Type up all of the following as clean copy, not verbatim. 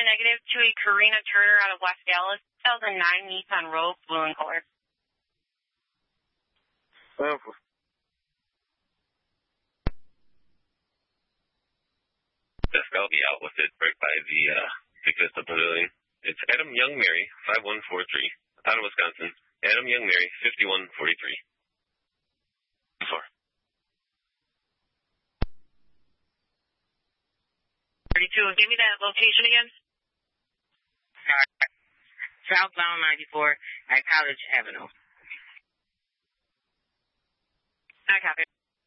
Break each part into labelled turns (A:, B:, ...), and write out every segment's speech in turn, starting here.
A: negative to a Karina Turner out of West Dallas. 2009 Nissan Rogue, blue in color.
B: I'll be out with it right by the Vista Pavilion. It's Adam Young Mary, 5143, out of Wisconsin. Adam Young Mary, 5143.
A: 32, give me that location again.
C: Southbound 94 at College Avenue.
A: I copy.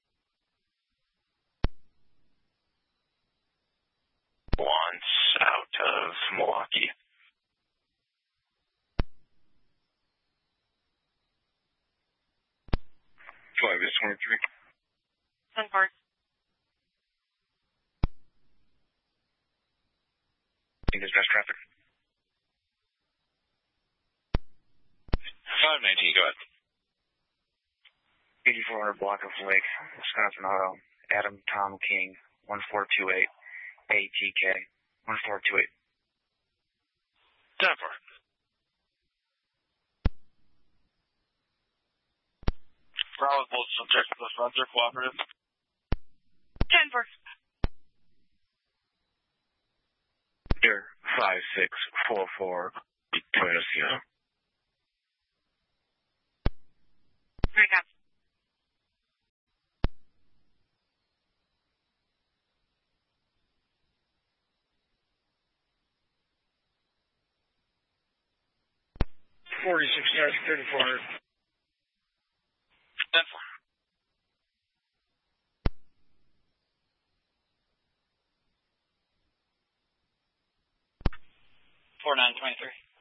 B: Once out of Milwaukee. Flight is 23.
A: 10-4.
B: Dispatch traffic. 519, go ahead.
D: 8400 block of Lake, Wisconsin Auto, Adam Tom King, 1428, ATK, 1428.
B: 10-4. Bravo, Bolts, subject to the sponsor, cooperative.
A: 10-4.
D: Here, 5644, Toyota Sierra.
A: I copy.
D: $46, 3400.
B: 10-4. 4923.